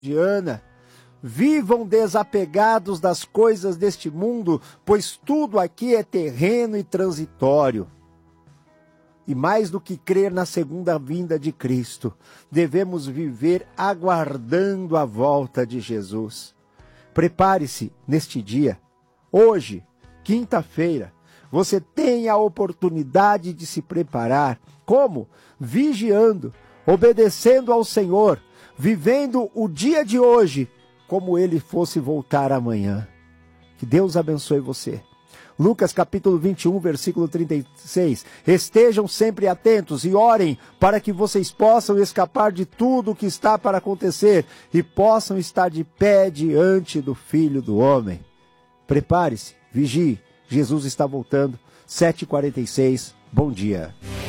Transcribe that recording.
Diana. Vivam desapegados das coisas deste mundo, pois tudo aqui é terreno e transitório. E mais do que crer na segunda vinda de Cristo, devemos viver aguardando a volta de Jesus. Prepare-se neste dia. Hoje, quinta-feira, você tem a oportunidade de se preparar. Como? Vigiando, obedecendo ao Senhor, vivendo o dia de hoje como ele fosse voltar amanhã. Que Deus abençoe você. Lucas capítulo 21, versículo 36. Estejam sempre atentos e orem para que vocês possam escapar de tudo o que está para acontecer e possam estar de pé diante do Filho do Homem. Prepare-se, vigie. Jesus está voltando. 7h46. Bom dia.